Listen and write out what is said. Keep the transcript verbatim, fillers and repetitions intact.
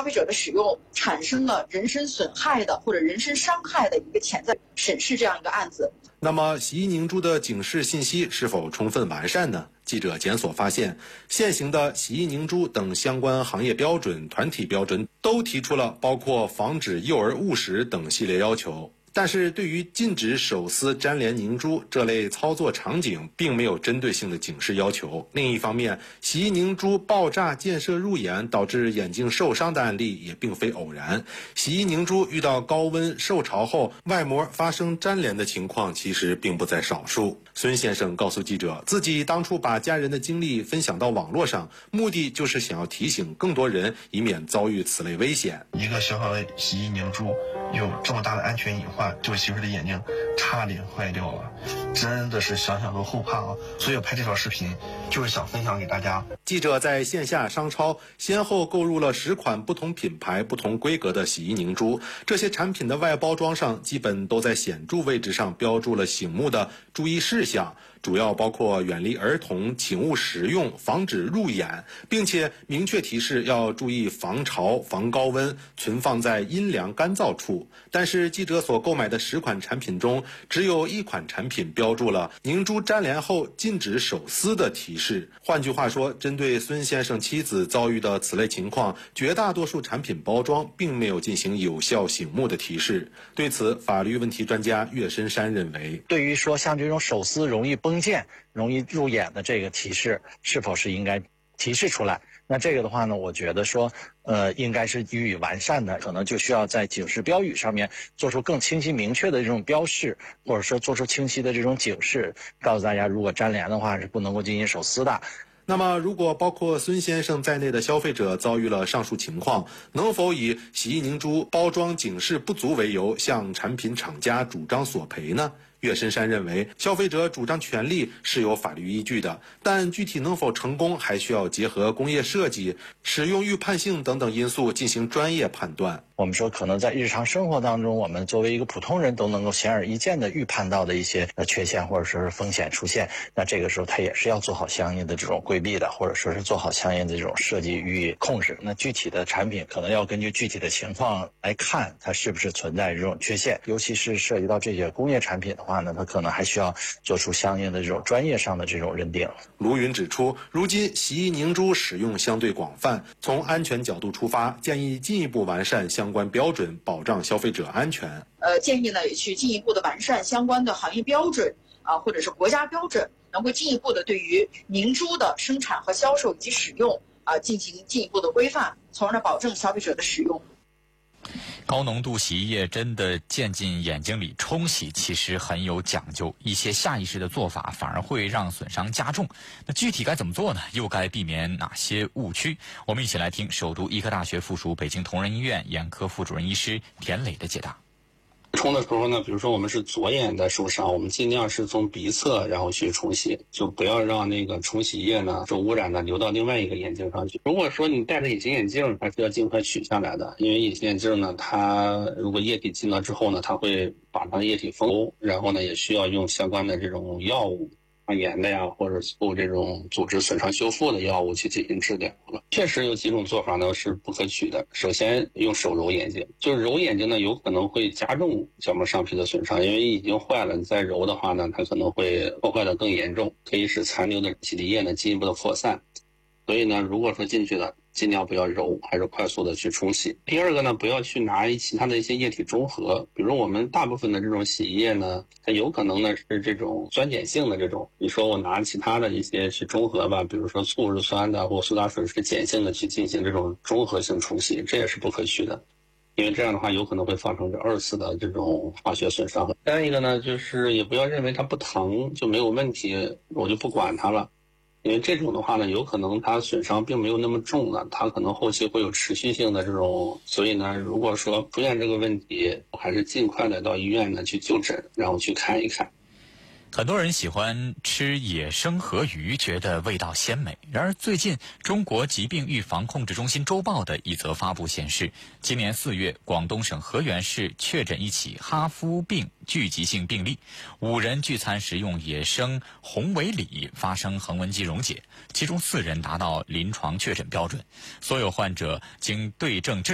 费者的使用产生了人身损害的或者人身伤害的一个潜在，审视这样一个案子。 那么洗衣凝珠的警示信息是否充分完善呢？记者检索发现，现行的洗衣凝珠等相关行业标准、团体标准都提出了包括防止幼儿误食等系列要求。但是对于禁止手撕粘连凝珠这类操作场景，并没有针对性的警示要求。另一方面，洗衣凝珠爆炸溅射入眼，导致眼睛受伤的案例也并非偶然。洗衣凝珠遇到高温受潮后，外膜发生粘连的情况其实并不在少数。孙先生告诉记者，自己当初把家人的经历分享到网络上，目的就是想要提醒更多人，以免遭遇此类危险。 一个小小的洗衣凝珠有这么大的安全隐患，这位媳妇的眼睛差点坏掉了，真的是想想都后怕啊！所以我拍这条视频就是想分享给大家。 记者在线下商超先后购入了十款不同品牌、不同规格的洗衣凝珠，这些产品的外包装上基本都在显著位置上标注了醒目的注意事项，主要包括远离儿童，请勿使用，防止入眼，并且明确提示要注意防潮、防高温，存放在阴凉干燥处。但是记者所购买的十款产品中，只有一款产品标注了凝珠粘连后禁止手撕的提示。换句话说，针对孙先生妻子遭遇的此类情况，绝大多数产品包装并没有进行有效醒目的提示。对此，法律问题专家岳深山认为， 对于说像这种手撕容易崩溅、容易入眼的这个提示，是否是应该提示出来？那这个的话呢，我觉得说，呃，应该是予以完善的，可能就需要在警示标语上面做出更清晰明确的这种标示，或者说做出清晰的这种警示，告诉大家，如果粘连的话是不能够进行手撕的。 那么，如果包括孙先生在内的消费者遭遇了上述情况，能否以洗衣凝珠包装警示不足为由，向产品厂家主张索赔呢？岳深山认为，消费者主张权利是有法律依据的，但具体能否成功，还需要结合工业设计、使用预判性等等因素进行专业判断。 我们说，可能在日常生活当中，我们作为一个普通人都能够显而易见的预判到的一些呃缺陷或者说是风险出现，那这个时候它也是要做好相应的这种规避的，或者说是做好相应的这种设计予以控制。那具体的产品可能要根据具体的情况来看，它是不是存在这种缺陷，尤其是涉及到这些工业产品的话呢，它可能还需要做出相应的这种专业上的这种认定。 卢云指出，如今洗衣凝珠使用相对广泛，从安全角度出发，建议进一步完善相关标准，保障消费者安全。 呃，建议呢也去进一步的完善相关的行业标准啊、呃，或者是国家标准，能够进一步的对于凝珠的生产和销售以及使用啊、呃、进行进一步的规范，从而呢保证消费者的使用。 高浓度洗衣液真的溅进眼睛里冲洗，其实很有讲究，一些下意识的做法反而会让损伤加重。那具体该怎么做呢？又该避免哪些误区？我们一起来听首都医科大学附属北京同仁医院眼科副主任医师田磊的解答。 冲的时候呢，比如说我们是左眼的受伤，我们尽量是从鼻侧然后去冲洗，就不要让那个冲洗液呢受污染的流到另外一个眼睛上去。如果说你戴着隐形眼镜，还是要尽快取下来的，因为隐形眼镜呢，它如果液体进了之后呢，它会把它的液体封住，然后呢也需要用相关的这种药物。抗炎的呀，或者做这种组织损伤修复的药物去进行治疗了。确实有几种做法呢是不可取的。首先用手揉眼睛，就是揉眼睛呢有可能会加重角膜上皮的损伤，因为已经坏了，你再揉的话呢，它可能会破坏的更严重，可以使残留的洗涤液呢进一步的扩散。所以呢，如果说进去了，尽量不要揉，还是快速的去冲洗。第二个呢，不要去拿其他的一些液体中和，比如我们大部分的这种洗衣液呢，它有可能呢是这种酸碱性的这种，你说我拿其他的一些去中和吧，比如说醋是酸的，或苏打水是碱性的去进行这种中和性冲洗，这也是不可取的。因为这样的话有可能会造成这二次的这种化学损伤。再一个呢，就是也不要认为它不疼就没有问题，我就不管它了。因为这种的话呢，有可能它损伤并没有那么重了，它可能后期会有持续性的这种，所以呢，如果说出现这个问题，还是尽快的到医院呢去就诊，然后去看一看。 很多人喜欢吃野生河鱼，觉得味道鲜美。然而最近中国疾病预防控制中心周报的一则发布显示，今年四月广东省河源市确诊一起哈夫病聚集性病例，五人聚餐食用野生红尾鲤发生横纹肌溶解，其中四人达到临床确诊标准，所有患者经对症治